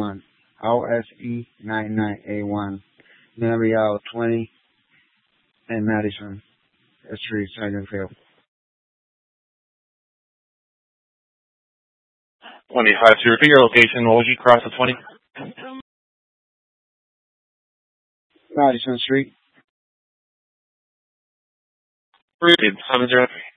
99A1. OSE 99A1. Memorial 20 and Madison Street, Sangerfield. 25. To repeat your location, what would you cross the 20? Madison Street. Repeat. 703.